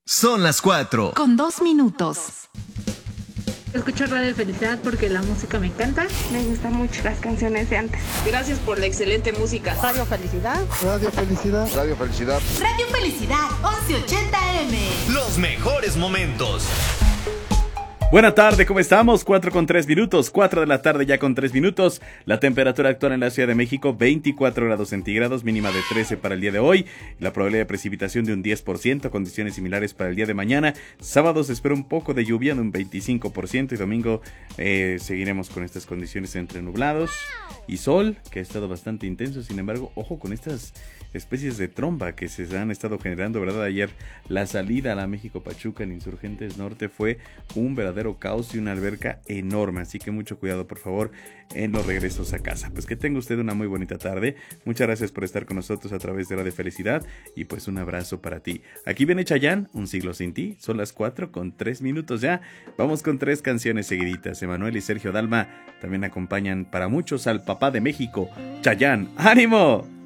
Son las 4. Con 2 minutos. Escucho Radio Felicidad porque la música me encanta. Me gustan mucho las canciones de antes. Gracias por la excelente música. Radio Felicidad. Radio Felicidad. Radio Felicidad. Radio Felicidad, 1180M. Los mejores momentos. Buena tarde, ¿cómo estamos? 4:03, 4 de la tarde ya con 3 minutos. La temperatura actual en la Ciudad de México, 24 grados centígrados, mínima de 13 para el día de hoy. La probabilidad de precipitación de un 10%, condiciones similares para el día de mañana. Sábado se espera un poco de lluvia, de un 25%, y domingo seguiremos con estas condiciones entre nublados y sol, que ha estado bastante intenso. Sin embargo, ojo con estas especies de tromba que se han estado generando, ¿verdad? Ayer la salida a la México-Pachuca en Insurgentes Norte fue un verdadero caos y una alberca enorme, así que mucho cuidado por favor en los regresos a casa. Pues que tenga usted una muy bonita tarde, muchas gracias por estar con nosotros a través de Radio Felicidad y pues un abrazo para ti. Aquí viene Chayanne, Un siglo sin ti, son las 4:03 ya, vamos con 3 canciones seguiditas. Emanuel y Sergio Dalma también acompañan para muchos al papá de México, Chayanne. ¡Ánimo!